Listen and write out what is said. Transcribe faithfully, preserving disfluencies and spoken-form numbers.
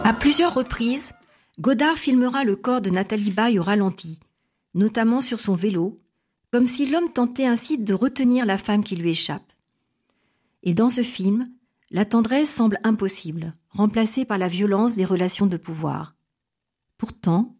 À plusieurs reprises, Godard filmera le corps de Nathalie Baye au ralenti, notamment sur son vélo, comme si l'homme tentait ainsi de retenir la femme qui lui échappe. Et dans ce film, la tendresse semble impossible, remplacée par la violence des relations de pouvoir. Pourtant,